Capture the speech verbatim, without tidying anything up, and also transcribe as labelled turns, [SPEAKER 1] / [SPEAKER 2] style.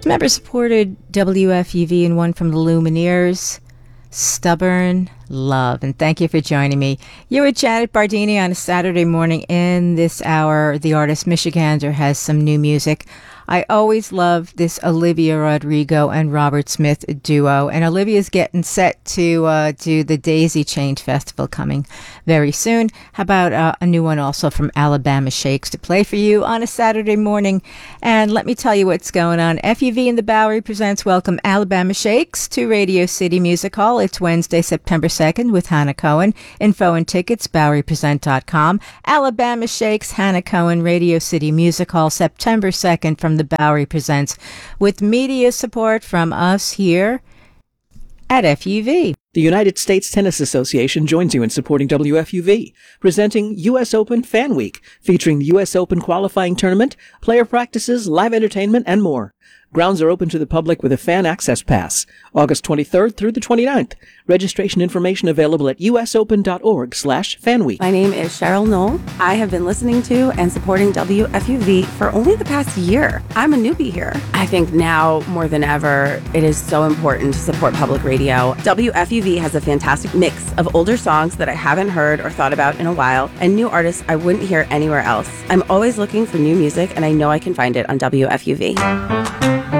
[SPEAKER 1] Member-supported W F U V and one from the Lumineers, Stubborn Love. And thank you for joining me. You're with Janet Bardini on a Saturday morning. In this hour, the artist Michigander has some new music. I always love this Olivia Rodrigo and Robert Smith duo. And Olivia's getting set to uh, do the Daisy Chain Festival coming very soon. How about uh, a new one also from Alabama Shakes to play for you on a Saturday morning? And let me tell you what's going on. F U V and the Bowery presents Welcome Alabama Shakes to Radio City Music Hall. It's Wednesday, September second with Hannah Cohen. Info and tickets, bowery present dot com. Alabama Shakes, Hannah Cohen, Radio City Music Hall, September second from the Bowery Presents, with media support from us here at F U V.
[SPEAKER 2] The United States Tennis Association joins you in supporting W F U V, presenting U S Open Fan Week, featuring the U S Open qualifying tournament, player practices, live entertainment, and more. Grounds are open to the public with a fan access pass, August twenty-third through the twenty-ninth. Registration information available at usopen.org slash fanweek.
[SPEAKER 3] My name is Cheryl Knoll. I have been listening to and supporting W F U V for only the past year. I'm a newbie here. I think now more than ever, it is so important to support public radio. W F U V has a fantastic mix of older songs that I haven't heard or thought about in a while, and new artists I wouldn't hear anywhere else. I'm always looking for new music, and I know I can find it on W F U V.